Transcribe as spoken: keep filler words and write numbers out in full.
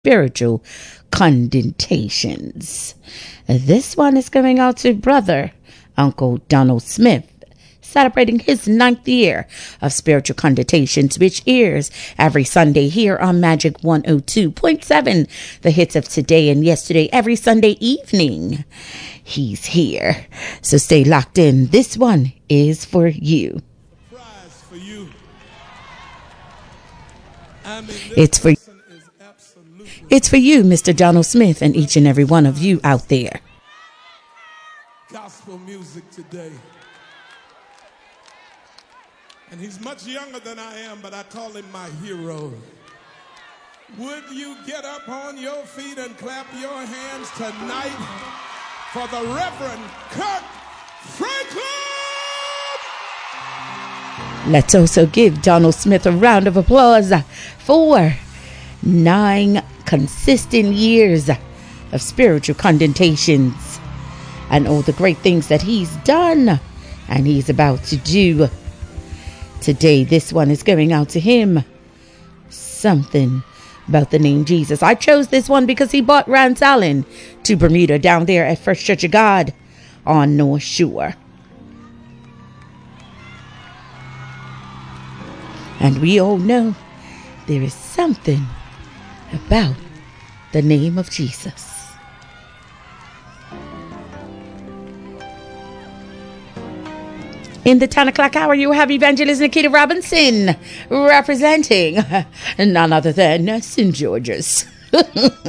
spiritual condentations. This one is going out to brother Uncle Donald Smith, celebrating his ninth year of spiritual condentations, which airs every Sunday here on Magic one oh two point seven. The hits of today and yesterday every Sunday evening. He's here, so stay locked in. This one is for you. Surprise for you. I mean, It's for It's for you, Mister Donald Smith, and each and every one of you out there. Gospel music today. And he's much younger than I am, but I call him my hero. Would you get up on your feet and clap your hands tonight for the Reverend Kirk Franklin? Let's also give Donald Smith a round of applause for nine consistent years of spiritual condentations and all the great things that he's done and he's about to do. Today, this one is going out to him. Something about the name Jesus. I chose this one because he brought Rance Allen to Bermuda down there at First Church of God on North Shore. And we all know there is something about the name of Jesus. In the ten o'clock hour, you have Evangelist Nikita Robinson representing none other than Saint George's.